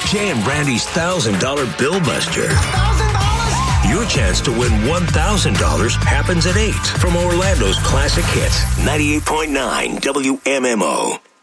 Jay and Brandy's $1,000 Bill Buster. $1,000? Your chance to win $1,000 happens at 8 from Orlando's Classic Hits, 98.9 WMMO.